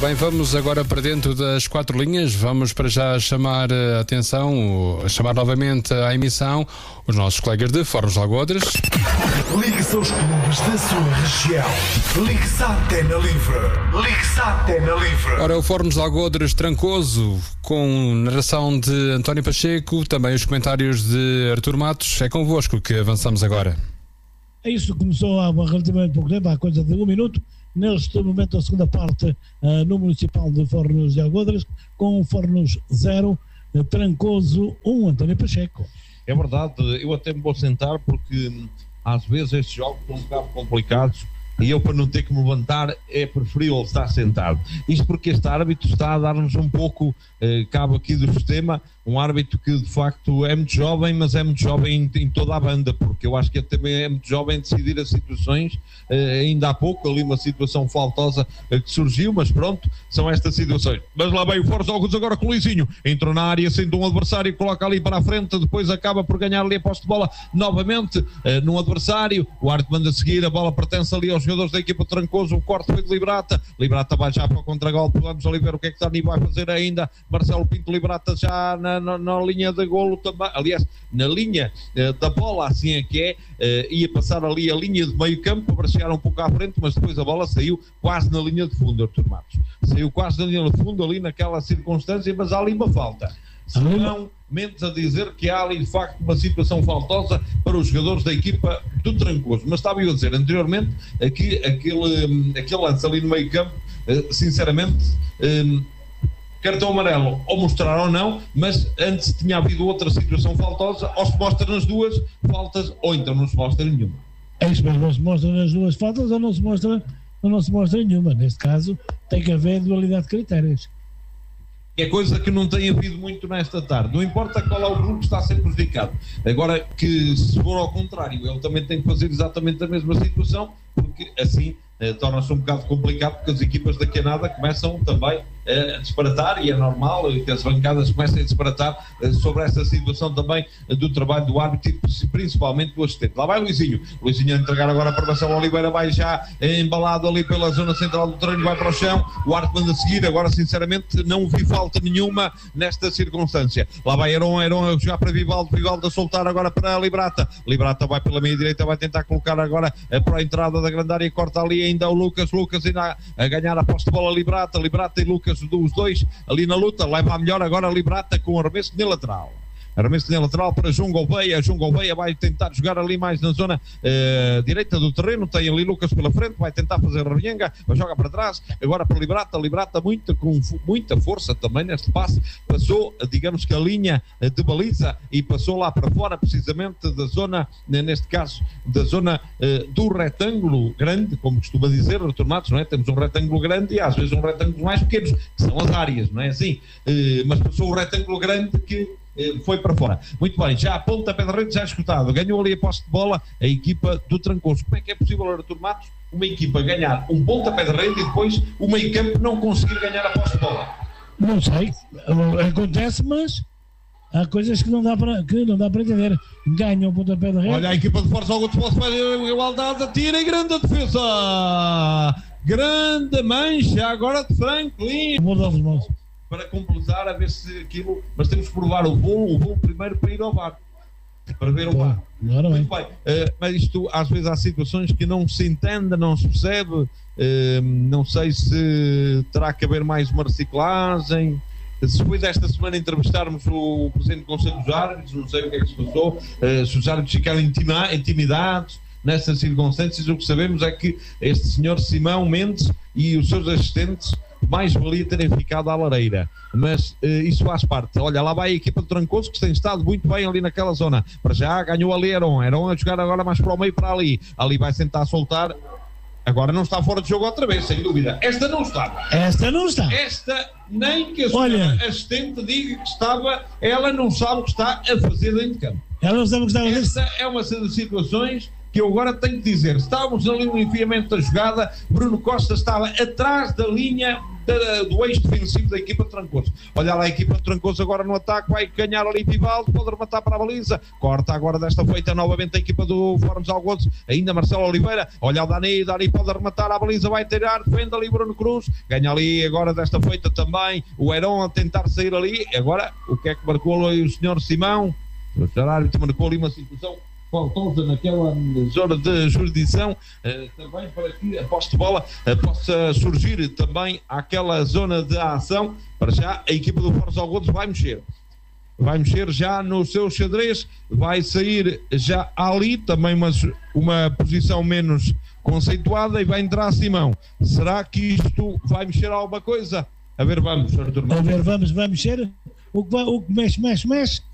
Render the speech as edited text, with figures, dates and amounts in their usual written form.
bem, vamos agora para dentro das 4 linhas. Vamos para já chamar a atenção, chamar novamente à emissão os nossos colegas de Fornos de Algodres. Ligue-se aos clubes da sua região. Ligue-se à Antena Livre. Ligue-se à Antena Livre. Ora, o Fornos de Algodres Trancoso, com narração de António Pacheco, também os comentários de Artur Matos. É convosco que avançamos agora. É isso, começou há relativamente pouco tempo, há coisa de 1 minuto. Neste momento, a segunda parte no Municipal de Fornos de Algodres, com o Fornos 0, Trancoso 1, António Pacheco. É verdade, eu até me vou sentar porque às vezes estes jogos são um bocado complicados e eu, para não ter que me levantar, é preferível estar sentado. Isto porque este árbitro está a dar-nos um pouco cabo aqui do sistema, um árbitro que de facto é muito jovem, mas é muito jovem em toda a banda, porque eu acho que ele também é muito jovem em decidir as situações. Ainda há pouco ali uma situação faltosa que surgiu, mas pronto, são estas situações. Mas lá vem o Fornos de Algodres agora com o Luizinho, entrou na área, sente um adversário, coloca ali para a frente, depois acaba por ganhar ali a posse de bola novamente num adversário. O árbitro manda seguir, a bola pertence ali aos jogadores da equipa de Trancoso, o corte foi de Librata vai já para o contragolpe, vamos ali ver o que é que Dani vai fazer ainda. Marcelo Pinto Librata já na linha de golo também, aliás, na linha da bola, assim é que ia passar ali a linha de meio campo para chegar um pouco à frente, mas depois a bola saiu quase na linha de fundo, Artur Matos. Saiu quase na linha de fundo ali naquela circunstância, mas há ali uma falta. Não mentes a dizer que há ali de facto uma situação faltosa para os jogadores da equipa do Trancoso, mas estava eu a dizer anteriormente aquele lance ali no meio campo, sinceramente, cartão amarelo, ou mostrar ou não, mas antes tinha havido outra situação faltosa, ou se mostra nas duas faltas, ou então não se mostra nenhuma. É isso mesmo, não se mostra nas duas faltas ou não se mostra nenhuma. Neste caso, tem que haver dualidade de critérios. É coisa que não tem havido muito nesta tarde. Não importa qual é o grupo que está a ser prejudicado. Agora, que se for ao contrário, ele também tem que fazer exatamente a mesma situação, porque assim torna-se um bocado complicado, porque as equipas daqui a nada começam também a disparatar, e é normal que as bancadas comecem a disparatar sobre essa situação também do trabalho do árbitro e principalmente do assistente. Lá vai Luizinho a entregar agora para Marcelo Oliveira, vai já embalado ali pela zona central do terreno, vai para o chão, o árbitro manda seguir. Agora sinceramente não vi falta nenhuma nesta circunstância. Lá vai Heron a jogar para Vivaldo a soltar agora para Librata vai pela meia direita, vai tentar colocar agora para a entrada da grande área, corta ali ainda o Lucas ainda a ganhar a posse de bola. Librata e Lucas, os dois ali na luta, leva a melhor agora Librata com arremesso de lateral. Arremesso de lateral para João Gouveia vai tentar jogar ali mais na zona direita do terreno, tem ali Lucas pela frente, vai tentar fazer a revenga, joga para trás, agora para Librata com muita força também neste passe, passou, digamos que a linha de baliza e passou lá para fora, precisamente da zona, neste caso, da zona do retângulo grande, como costuma dizer Artur Matos, não é? Temos um retângulo grande e às vezes um retângulo mais pequenos, que são as áreas, não é assim? Mas passou o retângulo grande que foi para fora. Muito bem, já a pontapé de rede já escutado, ganhou ali a posse de bola a equipa do Trancoso. Como é que é possível, Artur Matos, uma equipa ganhar um pontapé de rede e depois o meio campo não conseguir ganhar a posse de bola? Não sei, acontece, mas há coisas que não dá para entender. Ganha o pontapé de rede. Olha a equipa de Fornos de Algodres, pode fazer igualdade, tira e grande defesa, grande mancha agora de Franklin para completar, a ver se aquilo, mas temos que provar o voo primeiro para ir ao VAR, para ver o VAR. Muito bem. Mas isto, às vezes há situações que não se entende, não se percebe, não sei se terá que haver mais uma reciclagem. Se depois desta semana entrevistarmos o Presidente do Conselho dos Árbitros, não sei o que é que se passou, se os árbitros ficaram intimidados nessas circunstâncias, o que sabemos é que este senhor Simão Mendes e os seus assistentes mais valia terem ficado à lareira, mas isso faz parte. Olha, lá vai a equipa do Trancoso, que tem estado muito bem ali naquela zona, para já ganhou ali Heron a jogar agora mais para o meio, para ali vai tentar soltar, agora não está fora de jogo outra vez, sem dúvida. Esta não está, nem que a senhora assistente diga que estava, ela não sabe o que está a fazer dentro de campo. Ela não sabe o que está a fazer. Esta é uma das situações que eu agora tenho que dizer. Estávamos ali no enfiamento da jogada, Bruno Costa estava atrás da linha do eixo defensivo da equipa de Trancoso. Olha lá a equipa de Trancoso agora no ataque, vai ganhar ali Vivaldo, pode rematar para a baliza, corta agora desta feita novamente a equipa do Fórum de Algodos, ainda Marcelo Oliveira, olha o Dani pode rematar a baliza, vai tirar, defende ali Bruno Cruz, ganha ali agora desta feita também o Heron a tentar sair ali, agora o que é que marcou ali o senhor Simão? O senhor árbitro marcou ali uma situação faltosa naquela zona de jurisdição, também para que a posse de bola possa surgir também aquela zona de ação. Para já a equipa do Fórum de Algodos vai mexer já no seu xadrez, vai sair já ali também uma posição menos conceituada e vai entrar Simão. Será que isto vai mexer alguma coisa? A ver, vamos, Artur. A ver, vamos mexer. O que mexe.